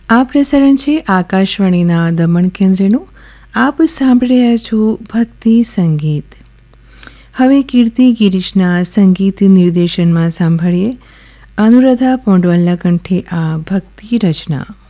આ પ્રસારણ છે આકાશવાણીના દમણ કેન્દ્રનું. આપ સાંભળી રહ્યા છો ભક્તિ સંગીત. હવે કીર્તિ ગિરીશના સંગીત નિર્દેશનમાં સાંભળીએ અનુરાધા પૌંડવાલના કંઠે આ ભક્તિ રચના.